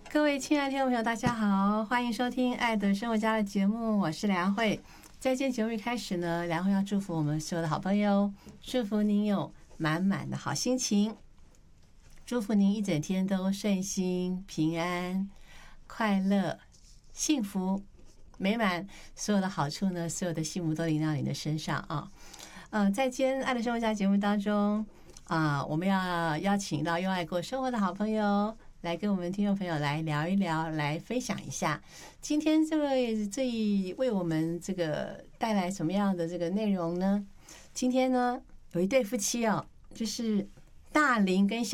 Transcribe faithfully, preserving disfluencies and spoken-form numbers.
各位亲爱的听众朋友，大家好，欢迎收听《爱的生活家》的节目，我是梁慧。在今天节目一开始呢，梁慧要祝福我们所有的好朋友，祝福您有满满的好心情，祝福您一整天都顺心、平安、快乐、幸福、美满，所有的好处呢，所有的幸福都临到你的身上啊。呃，在今天《爱的生活家》节目当中啊，我们要邀请到用爱过生活的好朋友。来跟我们听众朋友来聊一聊，来分享一下，今天这位这一为我们这个带来什么样的这个内容呢？今天呢，有一对夫妻哦，就是大林跟小